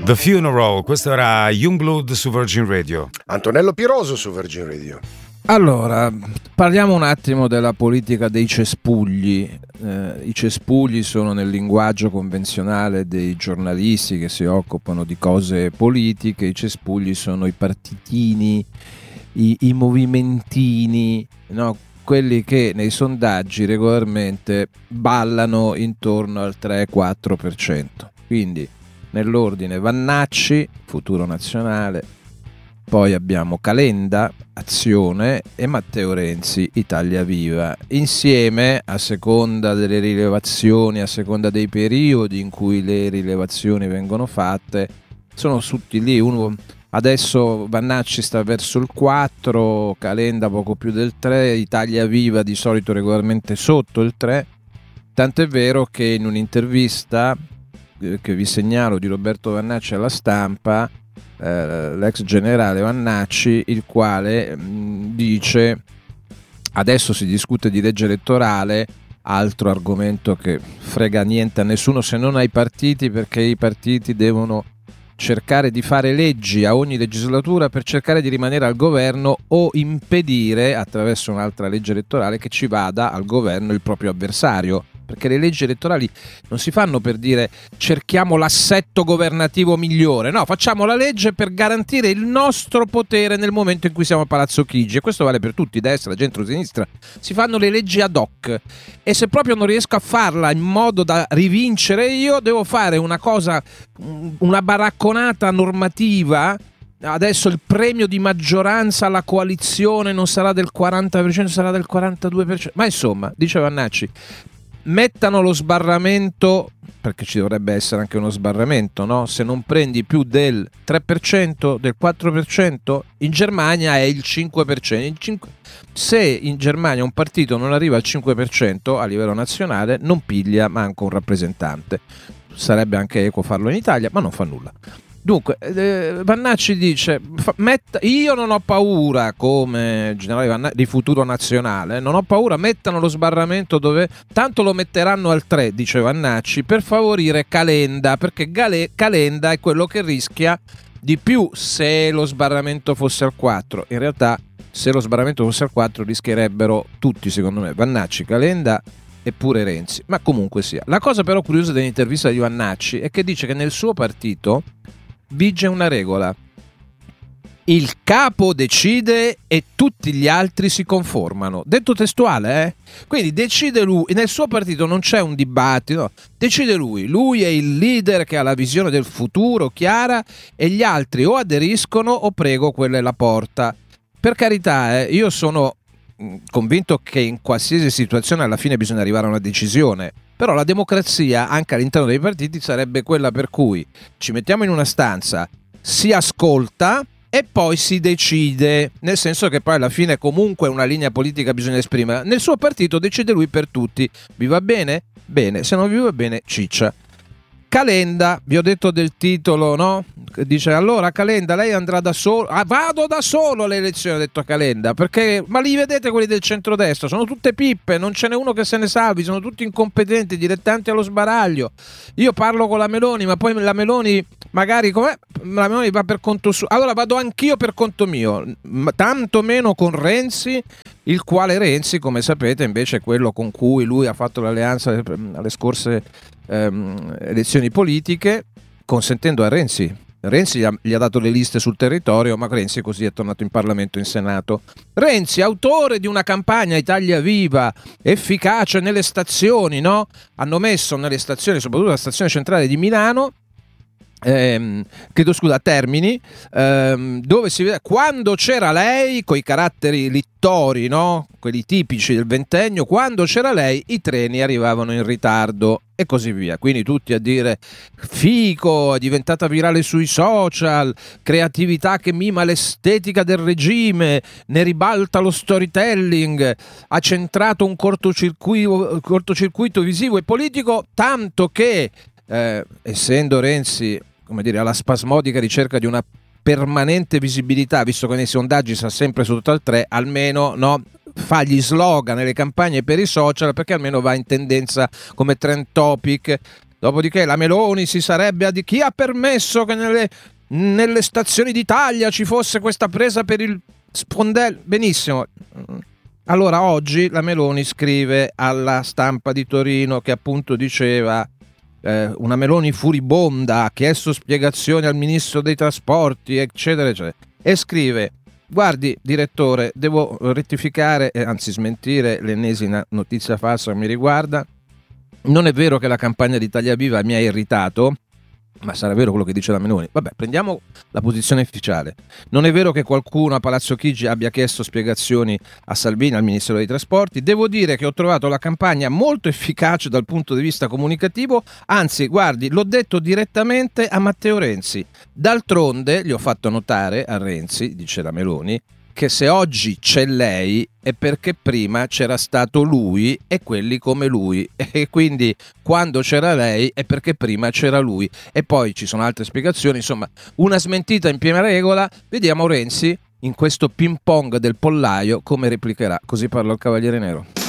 The Funeral, questo era Youngblood su Virgin Radio. Antonello Piroso su Virgin Radio. Allora, parliamo un attimo della politica dei cespugli. I cespugli sono nel linguaggio convenzionale dei giornalisti che si occupano di cose politiche, i cespugli sono i partitini, i movimentini, no? Quelli che nei sondaggi regolarmente ballano intorno al 3-4%. Quindi nell'ordine Vannacci, Futuro Nazionale, poi abbiamo Calenda, Azione, e Matteo Renzi, Italia Viva. Insieme, a seconda delle rilevazioni, a seconda dei periodi in cui le rilevazioni vengono fatte, sono tutti lì. Adesso Vannacci sta verso il 4, Calenda poco più del 3, Italia Viva di solito regolarmente sotto il 3. Tant'è vero che in un'intervista che vi segnalo di Roberto Vannacci alla Stampa, l'ex generale Vannacci, il quale dice: adesso si discute di legge elettorale, altro argomento che frega niente a nessuno se non ai partiti, perché i partiti devono cercare di fare leggi a ogni legislatura per cercare di rimanere al governo o impedire attraverso un'altra legge elettorale che ci vada al governo il proprio avversario. Perché le leggi elettorali non si fanno per dire cerchiamo l'assetto governativo migliore, no, facciamo la legge per garantire il nostro potere nel momento in cui siamo a Palazzo Chigi, e questo vale per tutti, destra, centro-sinistra. Si fanno le leggi ad hoc, e se proprio non riesco a farla in modo da rivincere io, devo fare una cosa, una baracconata normativa. Adesso il premio di maggioranza alla coalizione non sarà del 40%, sarà del 42%, ma insomma, dice Vannacci, mettano lo sbarramento, perché ci dovrebbe essere anche uno sbarramento, no? Se non prendi più del 3%, del 4%, in Germania è il 5%. Se in Germania un partito non arriva al 5% a livello nazionale, non piglia manco un rappresentante. Sarebbe anche equo farlo in Italia, ma non fa nulla. Dunque, Vannacci dice: io non ho paura, come generale Vannacci, di Futuro Nazionale, non ho paura, mettano lo sbarramento dove tanto lo metteranno al 3, dice Vannacci, per favorire Calenda, perché Calenda è quello che rischia di più se lo sbarramento fosse al 4. In realtà, se lo sbarramento fosse al 4 rischierebbero tutti, secondo me, Vannacci, Calenda e pure Renzi. Ma comunque sia. La cosa però curiosa dell'intervista di Vannacci è che dice che nel suo partito vige una regola: il capo decide e tutti gli altri si conformano. Detto testuale, eh? Quindi decide lui, nel suo partito non c'è un dibattito, no. Decide lui è il leader che ha la visione del futuro chiara, e gli altri o aderiscono o prego, quella è la porta. Per carità, io sono convinto che in qualsiasi situazione alla fine bisogna arrivare a una decisione. Però la democrazia, anche all'interno dei partiti, sarebbe quella per cui ci mettiamo in una stanza, si ascolta e poi si decide, nel senso che poi alla fine comunque una linea politica bisogna esprimere. Nel suo partito decide lui per tutti. Vi va bene? Bene, se non vi va bene, ciccia. Calenda, vi ho detto del titolo, no? Dice: allora Calenda, lei andrà da solo. Vado da solo alle elezioni, ha detto Calenda, perché ma li vedete quelli del centrodestra, sono tutte pippe, non ce n'è uno che se ne salvi, sono tutti incompetenti, dilettanti allo sbaraglio. Io parlo con la Meloni, ma poi la Meloni magari la Meloni va per conto suo, allora vado anch'io per conto mio, tanto meno con Renzi, il quale Renzi, come sapete, invece è quello con cui lui ha fatto l'alleanza alle scorse elezioni politiche, consentendo a Renzi gli ha dato le liste sul territorio, ma Renzi così è tornato in Parlamento, in Senato. Renzi, autore di una campagna Italia Viva efficace nelle stazioni, no? Hanno messo nelle stazioni, soprattutto la stazione centrale di Milano, a Termini, dove si vede quando c'era lei, coi caratteri littori, no? Quelli tipici del ventennio, quando c'era lei i treni arrivavano in ritardo e così via. Quindi tutti a dire: fico, è diventata virale sui social, creatività che mima l'estetica del regime, ne ribalta lo storytelling, ha centrato un cortocircuito visivo e politico, tanto che essendo Renzi, come dire, alla spasmodica ricerca di una permanente visibilità, visto che nei sondaggi sta sempre sotto al 3, almeno, no, fa gli slogan nelle campagne per i social, perché almeno va in tendenza come trend topic. Dopodiché la Meloni si sarebbe chi ha permesso che nelle stazioni d'Italia ci fosse questa presa per il spondello? Benissimo. Allora oggi la Meloni scrive alla Stampa di Torino che appunto diceva una Meloni furibonda ha chiesto spiegazioni al ministro dei trasporti eccetera eccetera, e scrive: guardi direttore, devo rettificare anzi smentire l'ennesima notizia falsa che mi riguarda. Non è vero che la campagna di Italia Viva mi ha irritato, ma sarà vero quello che dice la Meloni? Vabbè, prendiamo la posizione ufficiale. Non è vero che qualcuno a Palazzo Chigi abbia chiesto spiegazioni a Salvini, al Ministero dei Trasporti. Devo dire che ho trovato la campagna molto efficace dal punto di vista comunicativo, anzi, guardi, l'ho detto direttamente a Matteo Renzi. D'altronde, gli ho fatto notare a Renzi, dice la Meloni, che se oggi c'è lei è perché prima c'era stato lui e quelli come lui, e quindi quando c'era lei è perché prima c'era lui, e poi ci sono altre spiegazioni, insomma una smentita in piena regola. Vediamo Renzi in questo ping pong del pollaio come replicherà. Così parla il Cavaliere Nero.